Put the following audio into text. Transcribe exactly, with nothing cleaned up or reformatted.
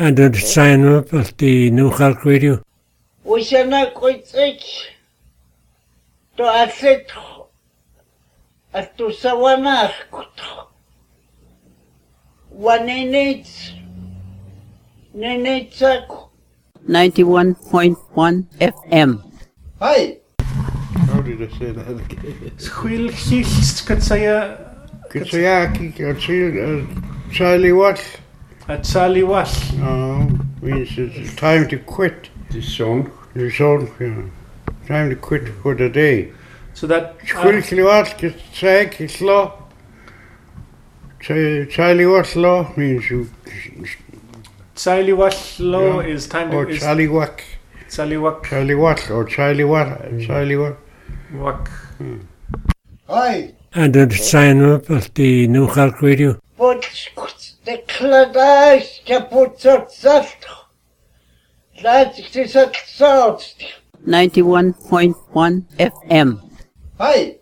And the sign up of the New Halk Radio. We shall not quit it. To asset at to sawana. One in it. ninety-one point one F M. Hi. How did I say that again? Schuilgist, Katsaya. Katsayaki, Katsayaki, Charlie Watt. At Charlie Watt. Oh, means it's time to quit. The song. The song, yeah. Time to quit for the day. So that. Schuilgist Watt, Katsayaki, Slaw. Charlie Watt Law means you. Charlie Watt Law yeah. is time or to. Or Charlie Watt. Charlie Watt. Charlie Watt or Charlie Watt. Mm. Charlie Watt. Watt. Hmm. Hi. And the sign up of the New Halk Radio. But the Cladash Caputzat. That's the South. ninety-one point one F M. Hi.